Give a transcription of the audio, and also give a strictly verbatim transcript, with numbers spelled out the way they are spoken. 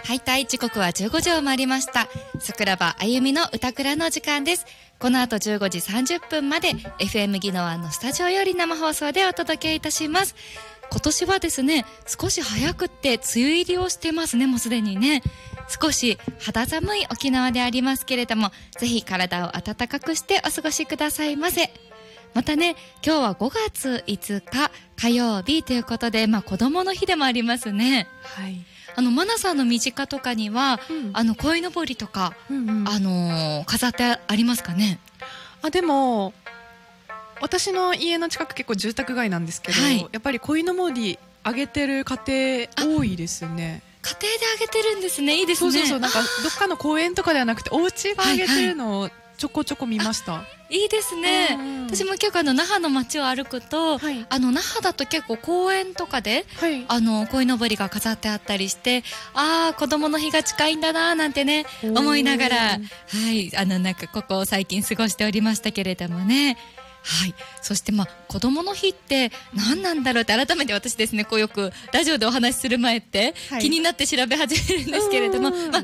はいたい、時刻はじゅうごじを回りました。桜庭あゆみの歌蔵の時間です。この後じゅうごじさんじゅっぷんまで エフエム 宜野湾のスタジオより生放送でお届けいたします。今年はですね、少し早くって梅雨入りをしてますね。もうすでにね、少し肌寒い沖縄でありますけれども、ぜひ体を温かくしてお過ごしくださいませ。またね、今日はごがついつか火曜日ということで、まあ子供の日でもありますね。 はい。 あのマナさんの身近とかには、うん、あの鯉のぼりとか、うんうん、あのー、飾ってありますかね。 あ、でも私の家の近く結構住宅街なんですけど、はい、やっぱり鯉のぼりあげてる家庭多いですね。 家庭であげてるんですね。いいですね。 そうそうそう、なんかどっかの公園とかではなくてお家があげてるのをちょこちょこ見ました。 はいはい、いいですね。私も結構あの那覇の街を歩くと、はい、あの那覇だと結構公園とかで、はい、あの鯉のぼりが飾ってあったりして、ああ子供の日が近いんだななんてね思いながら、はい、あのなんかここを最近過ごしておりましたけれどもね。はい、そしてまあ子供の日って何なんだろうって改めて私ですね、こうよくラジオでお話しする前って気になって調べ始めるんですけれども、まあ